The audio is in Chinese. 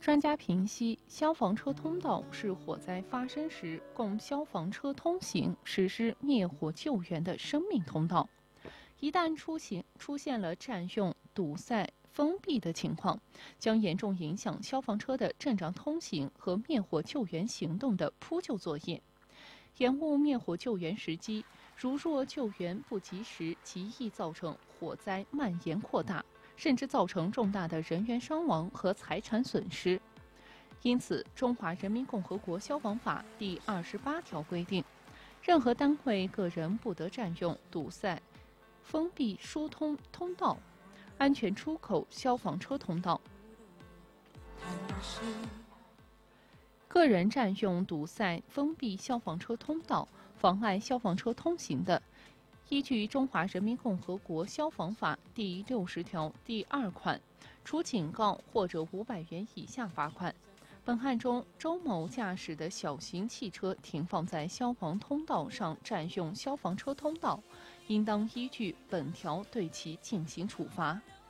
专家评析，消防车通道是火灾发生时供消防车通行、实施灭火救援的生命通道。一旦出现了占用、堵塞、封闭的情况，将严重影响消防车的正常通行和灭火救援行动的扑救作业，延误灭火救援时机。如若救援不及时，极易造成火灾蔓延扩大，甚至造成重大的人员伤亡和财产损失。因此，《中华人民共和国消防法》第28条规定，任何单位、个人不得占用、堵塞、封闭疏通通道、安全出口消防车通道。个人占用、堵塞、封闭消防车通道，妨碍消防车通行的，依据《中华人民共和国消防法》第60条第2款，处警告或者500元以下罚款。本案中，周某驾驶的小型汽车停放在消防通道上，占用消防车通道，应当依据本条对其进行处罚。